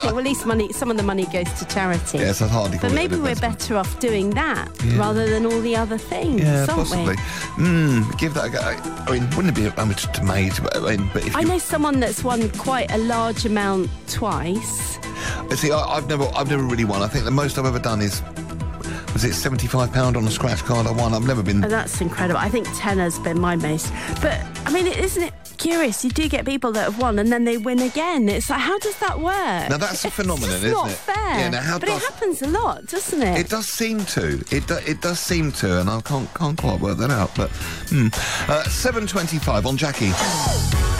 Well, at least some of the money goes to charity. Yes, I'd hardly call But it maybe an we're investment. better off doing that rather than all the other things, Yeah, aren't possibly. Give that a go. I mean, wouldn't it be a much tomato? But if I know someone that's won quite a large amount twice. See, I've never really won. I think the most I've ever done is, was it £75 on a scratch card I won? I've never been. Oh, that's incredible. I think 10 has been my most. But, I mean, isn't it curious? You do get people that have won and then they win again. It's like, how does that work? Now, that's a phenomenon, it's isn't not it? fair. Yeah, now, but it happens a lot, doesn't it? It does seem to. It does seem to, and I can't quite work that out. But 7:25 on Jackie.